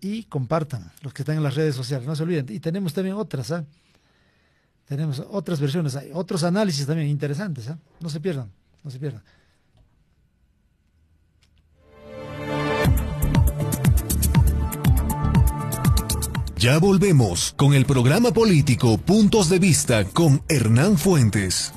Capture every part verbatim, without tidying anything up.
y compartan los que están en las redes sociales, no se olviden. Y tenemos también otras, ¿eh? Tenemos otras versiones, hay otros análisis también interesantes, ¿eh? No se pierdan, no se pierdan. Ya volvemos con el programa político Puntos de Vista con Hernán Fuentes.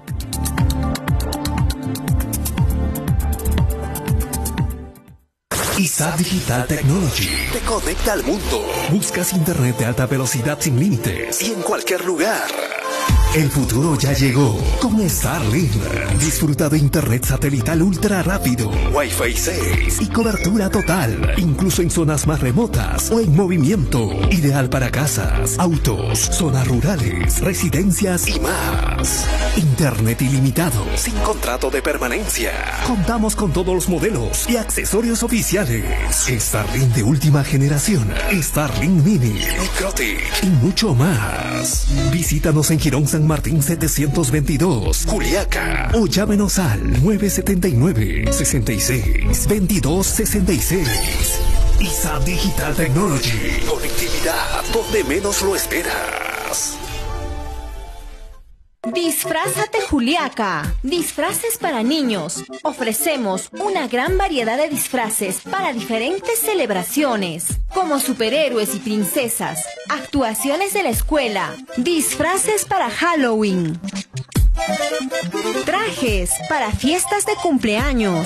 I S A Digital Technology te conecta al mundo. Buscas internet de alta velocidad sin límites y en cualquier lugar. El futuro ya llegó con Starlink. Disfruta de internet satelital ultra rápido, Wi-Fi seis y cobertura total, incluso en zonas más remotas o en movimiento. Ideal para casas, autos, zonas rurales, residencias y más. Internet ilimitado, sin contrato de permanencia. Contamos con todos los modelos y accesorios oficiales. Starlink de última generación, Starlink Mini, Microtik y mucho más. Visítanos en Girón San Martín setecientos veintidós, Juliaca, o llámenos al nueve siete nueve, seis seis, veintidós sesenta y seis. I S A Digital Technology, conectividad donde menos lo esperas. Disfrázate Juliaca, disfraces para niños. Ofrecemos una gran variedad de disfraces para diferentes celebraciones, como superhéroes y princesas, actuaciones de la escuela, disfraces para Halloween, trajes para fiestas de cumpleaños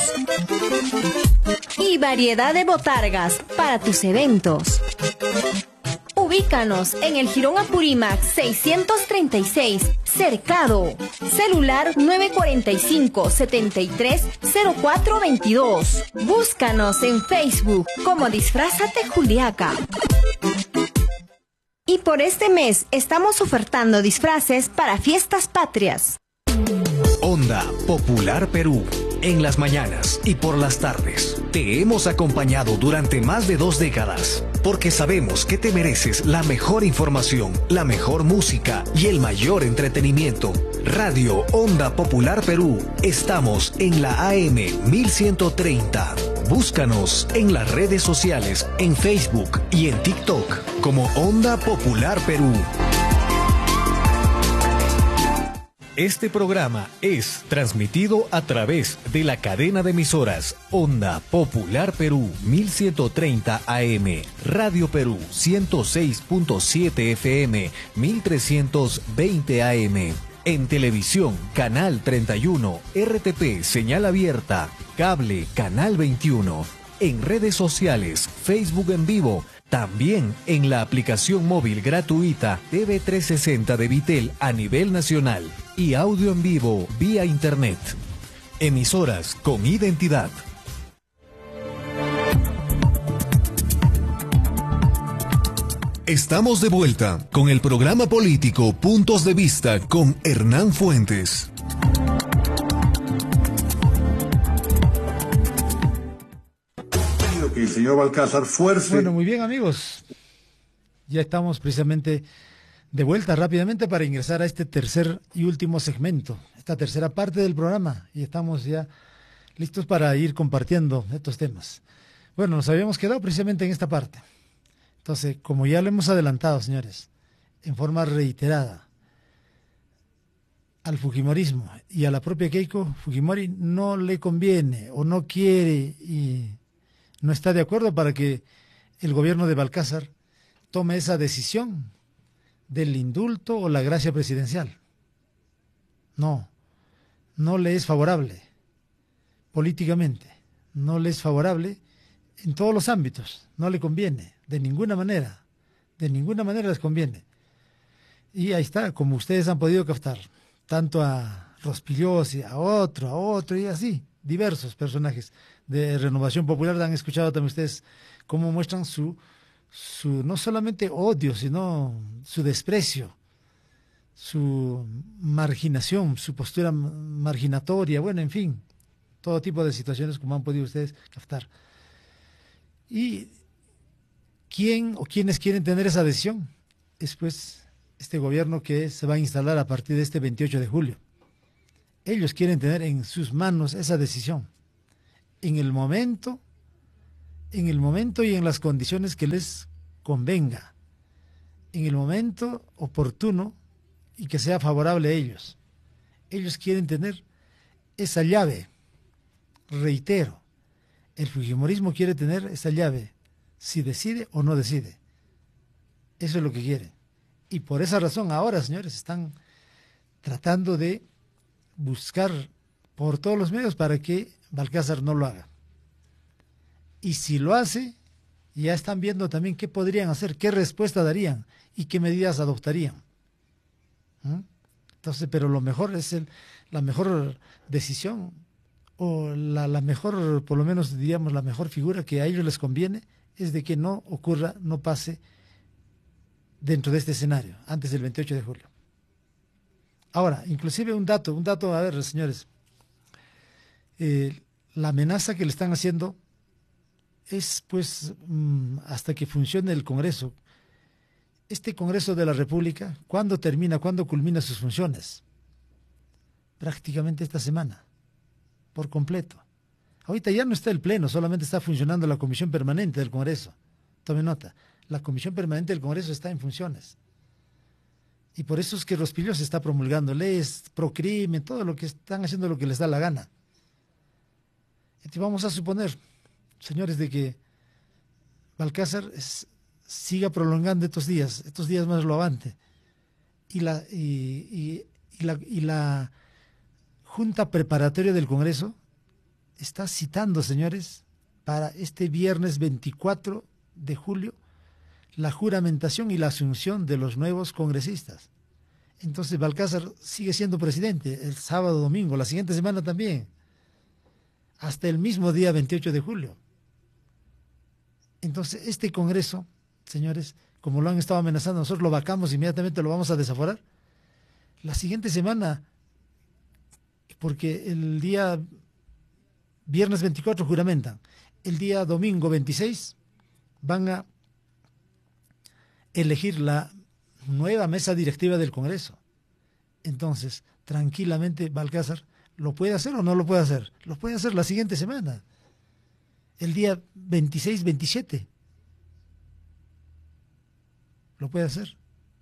y variedad de botargas para tus eventos. Ubícanos en el Jirón Apurímac seiscientos treinta y seis, Cercado. Celular nueve cuatro cinco, siete tres, cero cuatro dos dos. Búscanos en Facebook como Disfrázate Juliaca. Y por este mes estamos ofertando disfraces para fiestas patrias. Onda Popular Perú. En las mañanas y por las tardes. Te hemos acompañado durante más de dos décadas, porque sabemos que te mereces la mejor información, la mejor música y el mayor entretenimiento. Radio Onda Popular Perú. Estamos en la A M mil ciento treinta. Búscanos en las redes sociales, en Facebook y en TikTok como Onda Popular Perú. Este programa es transmitido a través de la cadena de emisoras Onda Popular Perú mil ciento treinta A M, Radio Perú ciento seis punto siete F M, mil trescientos veinte A M. En televisión, Canal treinta y uno, R T P Señal Abierta, Cable Canal veintiuno. En redes sociales, Facebook en vivo, también en la aplicación móvil gratuita T V trescientos sesenta de Vitel a nivel nacional y audio en vivo vía internet. Emisoras con identidad. Estamos de vuelta con el programa político Puntos de Vista con Hernán Fuentes. Que el señor Balcázar fuerce. Bueno, muy bien, amigos. Ya estamos precisamente de vuelta rápidamente para ingresar a este tercer y último segmento, esta tercera parte del programa, y estamos ya listos para ir compartiendo estos temas. Bueno, nos habíamos quedado precisamente en esta parte. Entonces, como ya lo hemos adelantado, señores, en forma reiterada, al fujimorismo y a la propia Keiko Fujimori no le conviene o no quiere y no está de acuerdo para que el gobierno de Balcázar tome esa decisión del indulto o la gracia presidencial. No, no le es favorable políticamente, no le es favorable en todos los ámbitos, no le conviene, de ninguna manera, de ninguna manera les conviene. Y ahí está, como ustedes han podido captar, tanto a Rospigliosi, a otro, a otro y así, diversos personajes de Renovación Popular. Han escuchado también ustedes cómo muestran su, su no solamente odio, sino su desprecio, su marginación, su postura marginatoria, bueno, en fin, todo tipo de situaciones como han podido ustedes captar. ¿Y quién o quiénes quieren tener esa decisión? Es pues este gobierno que se va a instalar a partir de este veintiocho de julio. Ellos quieren tener en sus manos esa decisión, en el momento, en el momento y en las condiciones que les convenga, en el momento oportuno y que sea favorable a ellos. Ellos quieren tener esa llave, reitero, el fujimorismo quiere tener esa llave, si decide o no decide. Eso es lo que quiere. Y por esa razón ahora, señores, están tratando de buscar por todos los medios para que Balcázar no lo haga. Y si lo hace, ya están viendo también qué podrían hacer, qué respuesta darían y qué medidas adoptarían. ¿Mm? Entonces, pero lo mejor es el, la mejor decisión o la, la mejor, por lo menos diríamos, la mejor figura que a ellos les conviene es de que no ocurra, no pase dentro de este escenario, antes del veintiocho de julio. Ahora, inclusive un dato, un dato, a ver, señores, eh, la amenaza que le están haciendo es, pues, mmm, hasta que funcione el Congreso. Este Congreso de la República, ¿cuándo termina, cuándo culmina sus funciones? Prácticamente esta semana, por completo. Ahorita ya no está el Pleno, solamente está funcionando la Comisión Permanente del Congreso. Tome nota, la Comisión Permanente del Congreso está en funciones. Y por eso es que Rospigliosi se está promulgando leyes, procrimen, todo lo que están haciendo lo que les da la gana. Entonces vamos a suponer, señores, de que Balcázar es, siga prolongando estos días, estos días más lo avante. Y la, y, y, y, la, y la Junta Preparatoria del Congreso está citando, señores, para este viernes veinticuatro de julio, la juramentación y la asunción de los nuevos congresistas. Entonces Balcázar sigue siendo presidente el sábado, domingo, la siguiente semana también, hasta el mismo día veintiocho de julio. Entonces este Congreso, señores, como lo han estado amenazando, nosotros lo vacamos, inmediatamente lo vamos a desaforar. La siguiente semana, porque el día viernes veinticuatro juramentan, el día domingo veintiséis van a elegir la nueva mesa directiva del Congreso. Entonces, tranquilamente Balcázar lo puede hacer o no lo puede hacer. Lo puede hacer la siguiente semana, el día veintiséis veintisiete. Lo puede hacer.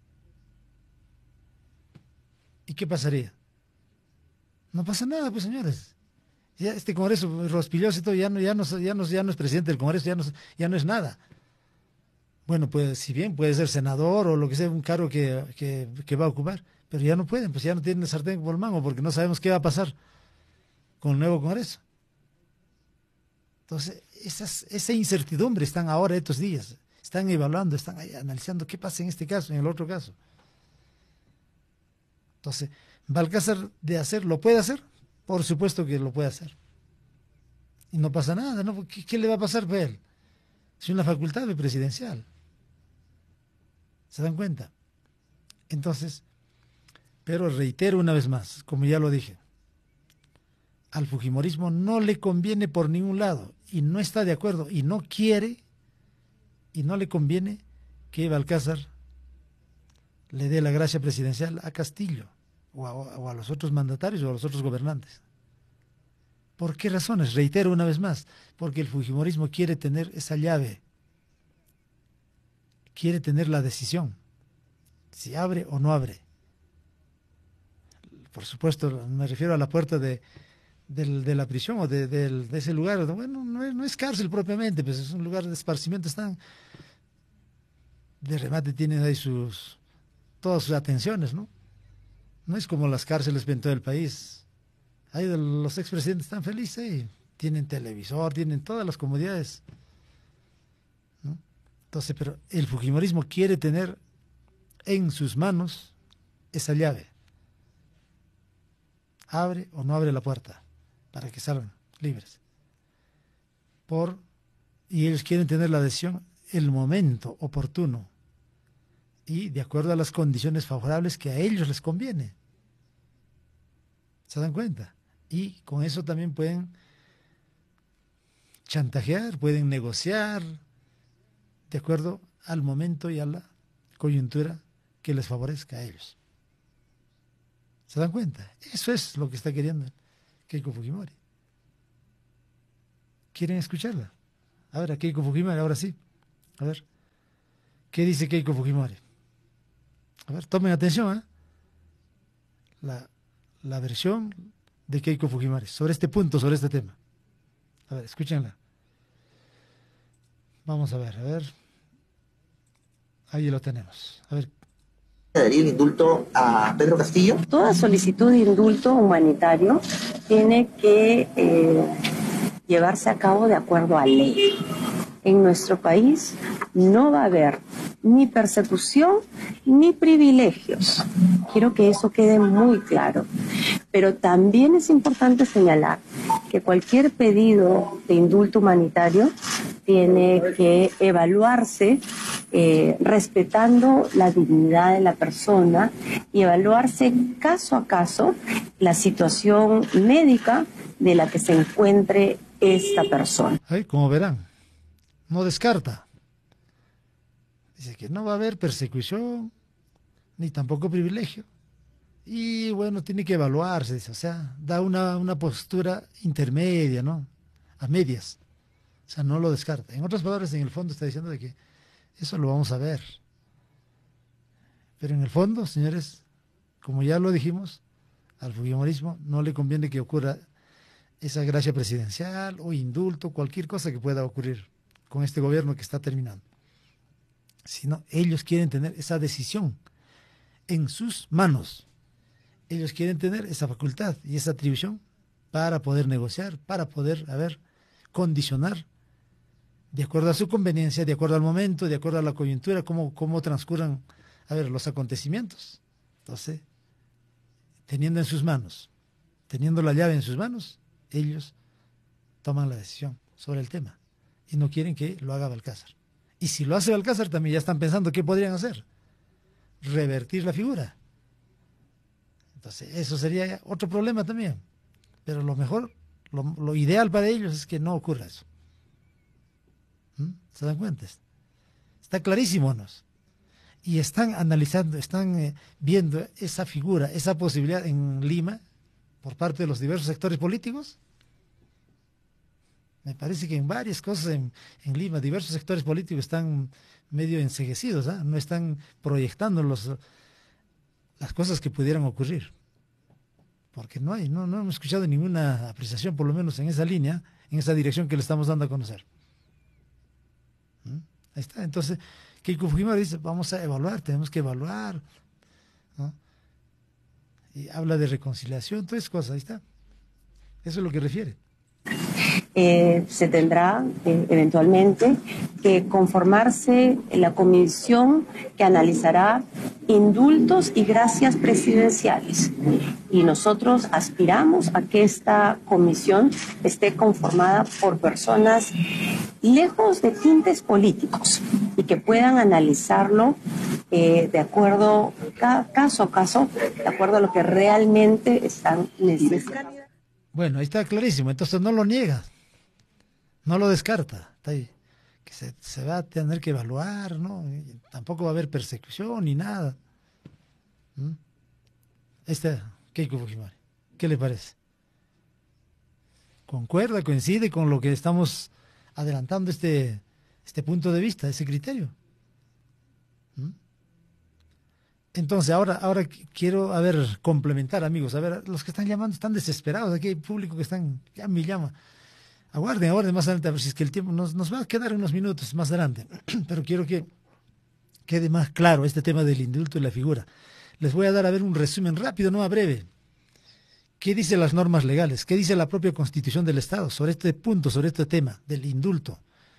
¿Y qué pasaría? No pasa nada, pues, señores. Ya este Congreso, Rospigliosi y todo, ya no, ya, no, ya, no, ya no es presidente del Congreso, ya no, ya no es nada. Bueno, pues si bien puede ser senador o lo que sea, un cargo que, que, que va a ocupar, pero ya no pueden, pues ya no tienen el sartén por el mango, porque no sabemos qué va a pasar con el nuevo Congreso. Entonces, esas, esa incertidumbre están ahora estos días, están evaluando, están ahí analizando qué pasa en este caso, en el otro caso. Entonces, Balcázar de hacer, ¿lo puede hacer? Por supuesto que lo puede hacer. Y no pasa nada, ¿no? ¿Qué, qué le va a pasar a él? Es una facultad presidencial. ¿Se dan cuenta? Entonces, pero reitero una vez más, como ya lo dije, al fujimorismo no le conviene por ningún lado y no está de acuerdo y no quiere y no le conviene que Balcázar le dé la gracia presidencial a Castillo o a, o a los otros mandatarios o a los otros gobernantes. ¿Por qué razones? Reitero una vez más, porque el fujimorismo quiere tener esa llave, quiere tener la decisión, si abre o no abre. Por supuesto, me refiero a la puerta de, de, de la prisión o de, de, de ese lugar. Bueno, no es, no es cárcel propiamente, pues es un lugar de esparcimiento, están de remate, tienen ahí sus todas sus atenciones, ¿no? No es como las cárceles en todo el país. Ahí los expresidentes están felices, ¿eh? Tienen televisor, tienen todas las comodidades, ¿no? Entonces, pero el fujimorismo quiere tener en sus manos esa llave. Abre o no abre la puerta para que salgan libres. Por, y ellos quieren tener la decisión el momento oportuno y de acuerdo a las condiciones favorables que a ellos les conviene. ¿Se dan cuenta? Y con eso también pueden chantajear, pueden negociar de acuerdo al momento y a la coyuntura que les favorezca a ellos. ¿Se dan cuenta? Eso es lo que está queriendo Keiko Fujimori. ¿Quieren escucharla? A ver, a Keiko Fujimori, ahora sí. A ver. ¿Qué dice Keiko Fujimori? A ver, tomen atención, ¿eh? La, la versión de Keiko Fujimori sobre este punto, sobre este tema. A ver, escúchenla. Vamos a ver, a ver. Ahí lo tenemos. A ver. ¿Daría el indulto a Pedro Castillo? Toda solicitud de indulto humanitario tiene que eh, llevarse a cabo de acuerdo a ley. En nuestro país no va a haber ni persecución ni privilegios. Quiero que eso quede muy claro. Pero también es importante señalar que cualquier pedido de indulto humanitario tiene que evaluarse eh, respetando la dignidad de la persona y evaluarse caso a caso la situación médica de la que se encuentre esta persona. Ay, como verán, no descarta. Dice que no va a haber persecución, ni tampoco privilegio. Y bueno, tiene que evaluarse, dice, o sea, da una, una postura intermedia, ¿no? A medias. O sea, no lo descarta. En otras palabras, en el fondo está diciendo de que eso lo vamos a ver. Pero en el fondo, señores, como ya lo dijimos, al fujimorismo no le conviene que ocurra esa gracia presidencial o indulto, cualquier cosa que pueda ocurrir con este gobierno que está terminando. Sino ellos quieren tener esa decisión en sus manos. Ellos quieren tener esa facultad y esa atribución para poder negociar, para poder, a ver, condicionar de acuerdo a su conveniencia, de acuerdo al momento, de acuerdo a la coyuntura, cómo, cómo transcurran, a ver, los acontecimientos. Entonces, teniendo en sus manos, teniendo la llave en sus manos, ellos toman la decisión sobre el tema y no quieren que lo haga Balcázar. Y si lo hace Balcázar, también ya están pensando qué podrían hacer. Revertir la figura. Entonces, eso sería otro problema también. Pero lo mejor, lo, lo ideal para ellos es que no ocurra eso. ¿Mm? ¿Se dan cuenta? Está clarísimo, ¿no? Y están analizando, están eh, viendo esa figura, esa posibilidad en Lima, por parte de los diversos sectores políticos. Me parece que en varias cosas en, en Lima, diversos sectores políticos están medio enceguecidos, ¿eh? No están proyectando los, las cosas que pudieran ocurrir. Porque no hay, no, no hemos escuchado ninguna apreciación, por lo menos en esa línea, en esa dirección que le estamos dando a conocer. ¿Mm? Ahí está. Entonces, Keiko Fujimori dice, vamos a evaluar, tenemos que evaluar, ¿no? Y habla de reconciliación, todas esas cosas, ahí está. Eso es lo que refiere. Eh, se tendrá eh, eventualmente que conformarse la comisión que analizará indultos y gracias presidenciales. Y nosotros aspiramos a que esta comisión esté conformada por personas lejos de tintes políticos y que puedan analizarlo eh, de acuerdo, ca caso a caso, de acuerdo a lo que realmente están necesitando. Bueno, ahí está clarísimo, entonces no lo niega, no lo descarta, está ahí, que se, se va a tener que evaluar, ¿no? Y tampoco va a haber persecución ni nada. ¿Mm? Ahí está Keiko Fujimori, ¿qué le parece? ¿Concuerda, coincide con lo que estamos adelantando este, este punto de vista, ese criterio? ¿Mm? Entonces, ahora, ahora quiero, a ver, complementar, amigos. A ver, los que están llamando están desesperados. Aquí hay público que están, ya me llama. Aguarden, aguarden más adelante, a ver si es que el tiempo nos, nos va a quedar unos minutos más adelante. Pero quiero que quede más claro este tema del indulto y la figura. Les voy a dar, a ver, un resumen rápido, no a breve. ¿Qué dicen las normas legales? ¿Qué dice la propia Constitución del Estado sobre este punto, sobre este tema del indulto?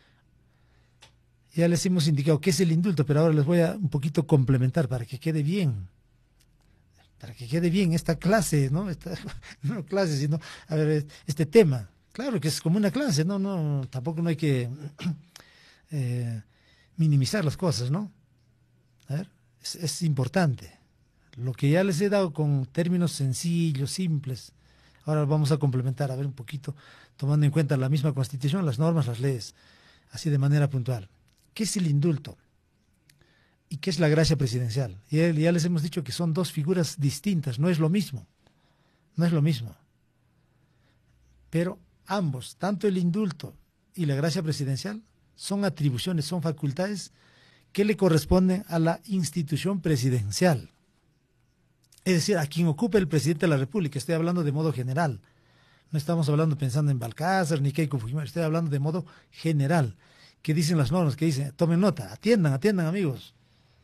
Ya les hemos indicado qué es el indulto, pero ahora les voy a un poquito complementar para que quede bien, para que quede bien esta clase, ¿no? Esta, no clase, sino, a ver, este tema. Claro que es como una clase, no, no, tampoco no hay que eh, minimizar las cosas, ¿no? A ver, es, es importante. Lo que ya les he dado con términos sencillos, simples, ahora vamos a complementar, a ver un poquito, tomando en cuenta la misma Constitución, las normas, las leyes, así de manera puntual. ¿Qué es el indulto? ¿Y qué es la gracia presidencial? Y ya les hemos dicho que son dos figuras distintas, no es lo mismo, no es lo mismo. Pero ambos, tanto el indulto y la gracia presidencial, son atribuciones, son facultades que le corresponden a la institución presidencial. Es decir, a quien ocupe el presidente de la República. Estoy hablando de modo general. No estamos hablando pensando en Balcázar ni Keiko Fujimori. Estoy hablando de modo general. ¿Qué dicen las normas? Que dicen, tomen nota, atiendan, atiendan, amigos.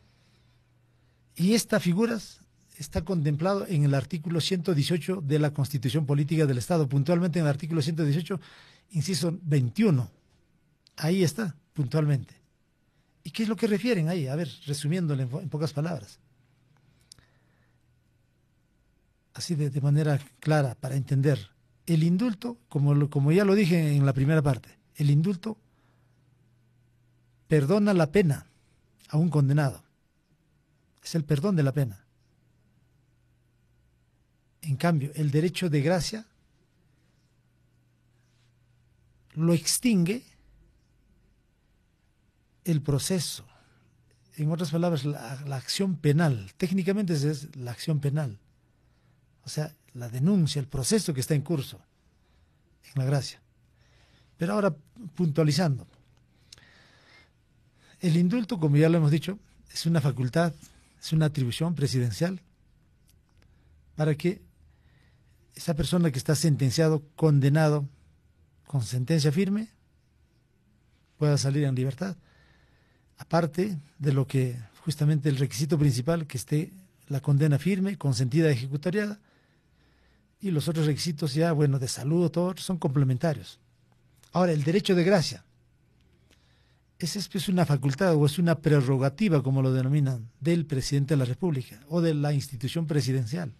Y esta figura está contemplado en el artículo ciento dieciocho de la Constitución Política del Estado, puntualmente en el artículo ciento dieciocho, inciso veintiuno. Ahí está, puntualmente. ¿Y qué es lo que refieren ahí? A ver, resumiéndole en, en pocas palabras. Así de, de manera clara, para entender. El indulto, como, lo, como ya lo dije en la primera parte, el indulto perdona la pena a un condenado. Es el perdón de la pena. En cambio, el derecho de gracia lo extingue el proceso. En otras palabras, la, la acción penal. Técnicamente es la acción penal. O sea, la denuncia, el proceso que está en curso en la gracia. Pero ahora, puntualizando. El indulto, como ya lo hemos dicho, es una facultad, es una atribución presidencial para que esa persona que está sentenciado, condenado, con sentencia firme, pueda salir en libertad. Aparte de lo que justamente el requisito principal, que esté la condena firme, consentida, ejecutoriada, y los otros requisitos ya, bueno, de salud, todos son complementarios. Ahora, el derecho de gracia. Esa es una facultad o es una prerrogativa, como lo denominan, del presidente de la República o de la institución presidencial.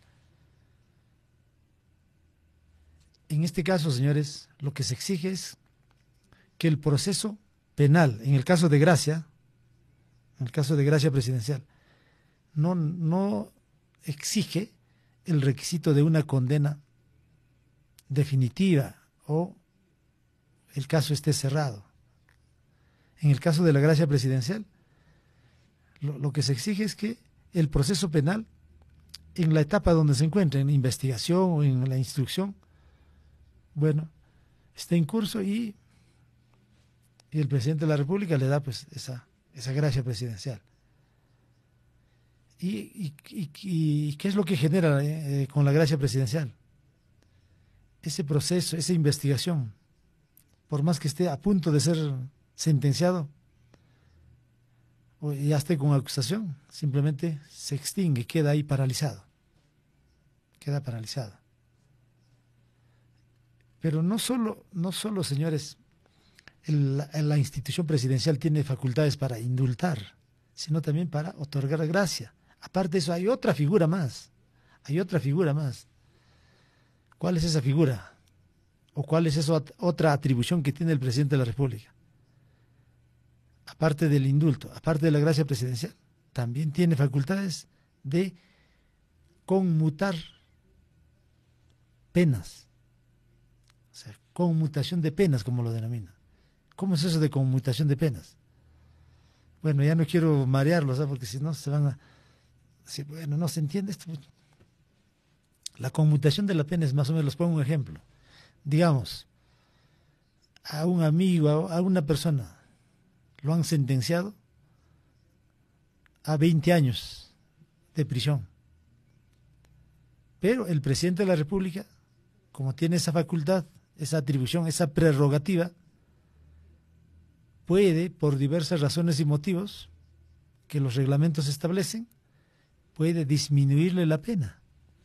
En este caso, señores, lo que se exige es que el proceso penal, en el caso de gracia, en el caso de gracia presidencial, no, no exige el requisito de una condena definitiva o el caso esté cerrado. En el caso de la gracia presidencial, lo, lo que se exige es que el proceso penal, en la etapa donde se encuentre, en investigación o en la instrucción, bueno, esté en curso y, y el presidente de la República le da pues esa, esa gracia presidencial. ¿Y, y, y, y qué es lo que genera eh, con la gracia presidencial? Ese proceso, esa investigación, por más que esté a punto de ser sentenciado o ya esté con acusación, simplemente se extingue, queda ahí paralizado. Queda paralizado. Pero no solo, no solo, señores, el, la, la institución presidencial tiene facultades para indultar, sino también para otorgar gracia. Aparte de eso, hay otra figura más. Hay otra figura más. ¿Cuál es esa figura? ¿O cuál es esa otra atribución que tiene el presidente de la República? Aparte del indulto, aparte de la gracia presidencial, también tiene facultades de conmutar penas. O sea, conmutación de penas, como lo denomina. ¿Cómo es eso de conmutación de penas? Bueno, ya no quiero marearlos, ¿sabes? Porque si no se van a... Si, bueno, no se entiende esto. La conmutación de la pena es más o menos, les pongo un ejemplo. Digamos, a un amigo, a una persona, lo han sentenciado a veinte años de prisión. Pero el presidente de la República, como tiene esa facultad, esa atribución, esa prerrogativa, puede, por diversas razones y motivos que los reglamentos establecen, puede disminuirle la pena.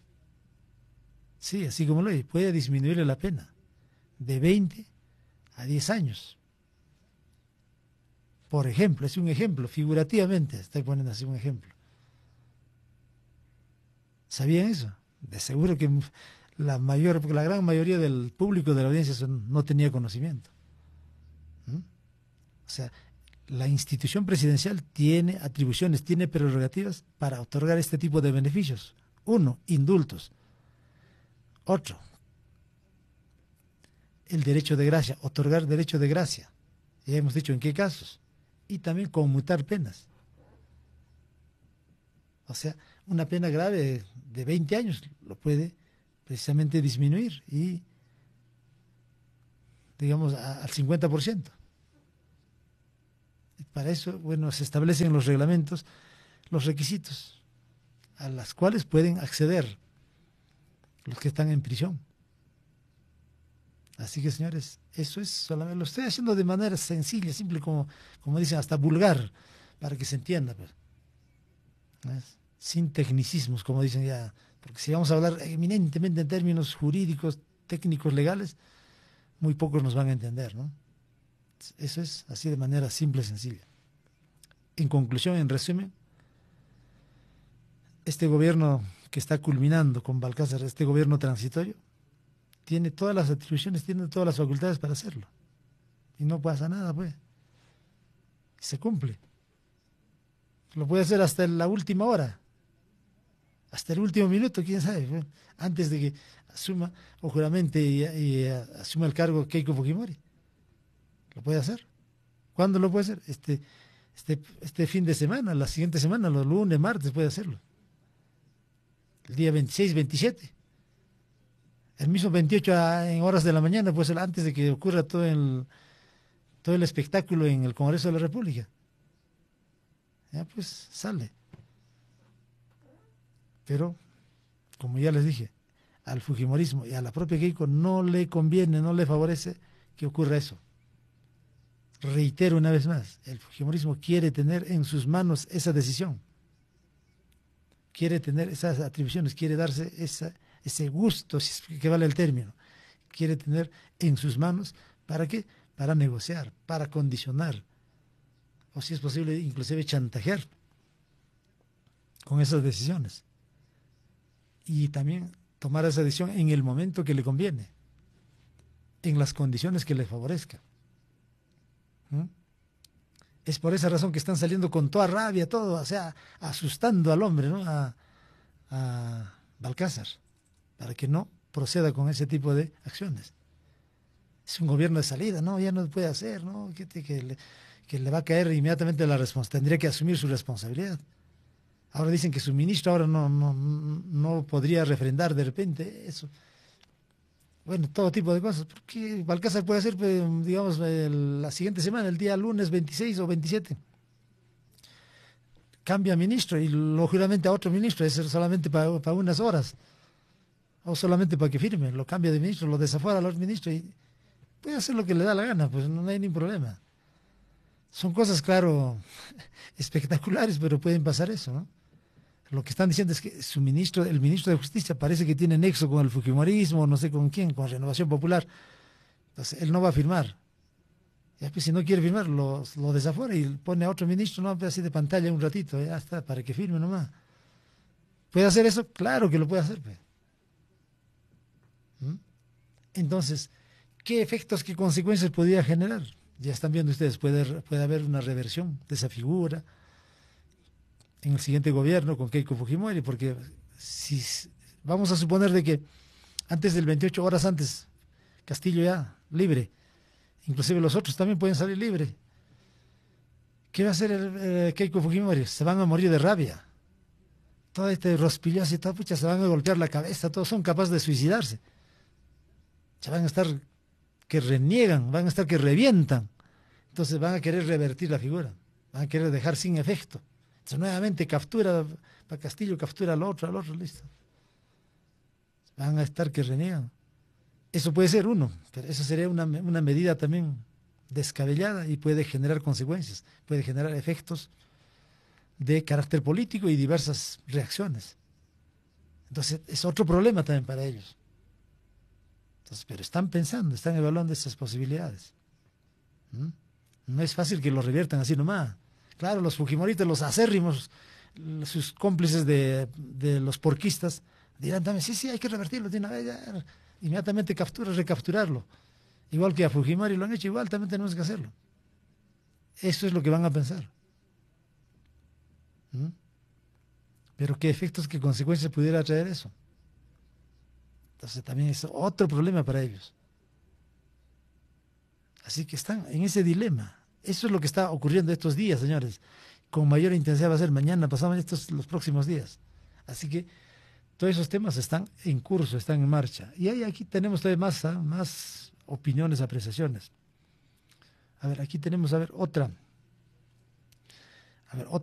Sí, así como lo dice, puede disminuirle la pena de veinte a diez años. Por ejemplo, es un ejemplo, figurativamente, estoy poniendo así un ejemplo. ¿Sabían eso? De seguro que la mayor, porque la gran mayoría del público de la audiencia son, no tenía conocimiento. ¿Mm? O sea, la institución presidencial tiene atribuciones, tiene prerrogativas para otorgar este tipo de beneficios. Uno, indultos. Otro, el derecho de gracia, otorgar derecho de gracia. Ya hemos dicho en qué casos. Y también conmutar penas. O sea, una pena grave de veinte años lo puede precisamente disminuir y, digamos, a, al cincuenta por ciento. para eso, bueno, se establecen en los reglamentos los requisitos a los cuales pueden acceder los que están en prisión. Así que, señores, eso es solamente, lo estoy haciendo de manera sencilla, simple, como, como dicen, hasta vulgar, para que se entienda, pues. ¿Ves? Sin tecnicismos, como dicen ya, porque si vamos a hablar eminentemente en términos jurídicos, técnicos, legales, muy pocos nos van a entender, ¿no? Eso es así de manera simple y sencilla. En conclusión, en resumen, este gobierno que está culminando con Balcázar, este gobierno transitorio, tiene todas las atribuciones, tiene todas las facultades para hacerlo. Y no pasa nada, pues. Se cumple. Lo puede hacer hasta la última hora, hasta el último minuto, quién sabe, pues, antes de que asuma o juramente y, y uh, asuma el cargo Keiko Fujimori. Lo puede hacer. ¿Cuándo lo puede hacer? Este, este, este fin de semana, la siguiente semana, los lunes, martes, puede hacerlo. El día veintiséis, veintisiete. El mismo veintiocho en horas de la mañana, pues antes de que ocurra todo el, todo el espectáculo en el Congreso de la República. Ya pues sale. Pero, como ya les dije, al fujimorismo y a la propia Keiko no le conviene, no le favorece que ocurra eso. Reitero una vez más, el fujimorismo quiere tener en sus manos esa decisión. Quiere tener esas atribuciones, quiere darse esa, ese gusto, si es que vale el término. Quiere tener en sus manos, ¿para qué? Para negociar, para condicionar, o si es posible, inclusive chantajear con esas decisiones. Y también tomar esa decisión en el momento que le conviene, en las condiciones que le favorezca. ¿Mm? Es por esa razón que están saliendo con toda rabia, todo, o sea, asustando al hombre, ¿no? A, a Balcázar, para que no proceda con ese tipo de acciones. Es un gobierno de salida, ¿no? Ya no puede hacer, ¿no? Que, que, le, que le va a caer inmediatamente la responsabilidad, tendría que asumir su responsabilidad. Ahora dicen que su ministro ahora no, no, no podría refrendar de repente eso. Bueno, todo tipo de cosas. Porque Balcázar puede hacer, digamos, el, la siguiente semana, el día lunes veintiséis o veintisiete. Cambia ministro y lo juramente a otro ministro, es solamente para, para unas horas. O solamente para que firme. Lo cambia de ministro, lo desafuera al otro ministro y puede hacer lo que le da la gana, pues no hay ningún problema. Son cosas, claro, espectaculares, pero pueden pasar eso, ¿no? Lo que están diciendo es que su ministro, el ministro de Justicia parece que tiene nexo con el fujimorismo, no sé con quién, con Renovación Popular. Entonces, él no va a firmar. Ya, pues, si no quiere firmar, lo, lo desafora y pone a otro ministro, no, así de pantalla un ratito, ya está, para que firme nomás. ¿Puede hacer eso? Claro que lo puede hacer. Pues. ¿Mm? Entonces, ¿qué efectos, qué consecuencias podría generar? Ya están viendo ustedes, puede, puede haber una reversión de esa figura en el siguiente gobierno con Keiko Fujimori, porque si vamos a suponer de que antes del veintiocho, horas antes, Castillo ya libre, inclusive los otros también pueden salir libres. ¿Qué va a hacer el, eh, Keiko Fujimori? Se van a morir de rabia. Todo este rospillazo y todo, pucha, se van a golpear la cabeza, todos son capaces de suicidarse. Se van a estar que reniegan, van a estar que revientan. Entonces van a querer revertir la figura, van a querer dejar sin efecto. Entonces nuevamente captura para Castillo, captura al otro, al otro, listo. Van a estar que reniegan. Eso puede ser uno, pero eso sería una, una medida también descabellada y puede generar consecuencias, puede generar efectos de carácter político y diversas reacciones. Entonces es otro problema también para ellos. Entonces, pero están pensando, están evaluando esas posibilidades. ¿Mm? No es fácil que lo reviertan así nomás. Claro, los fujimoristas, los acérrimos, sus cómplices de, de los porquistas, dirán también, sí, sí, hay que revertirlo de una vez, ya, inmediatamente captura, recapturarlo. Igual que a Fujimori lo han hecho, igual también tenemos que hacerlo. Eso es lo que van a pensar. ¿Mm? Pero qué efectos, qué consecuencias pudiera traer eso. Entonces también es otro problema para ellos. Así que están en ese dilema. Eso es lo que está ocurriendo estos días, señores. Con mayor intensidad va a ser mañana, pasado estos los próximos días. Así que todos esos temas están en curso, están en marcha. Y ahí, aquí tenemos todavía más, ¿eh? más opiniones, apreciaciones. A ver, aquí tenemos, a ver, otra. A ver,